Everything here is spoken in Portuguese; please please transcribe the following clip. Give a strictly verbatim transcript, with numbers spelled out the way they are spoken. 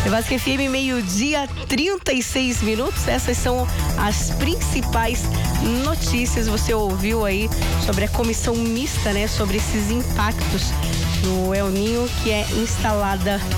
Nevasca F M, meio-dia, trinta e seis minutos. Essas são as principais notícias. Você ouviu aí sobre a comissão mista, né? Sobre esses impactos do El Niño que é instalada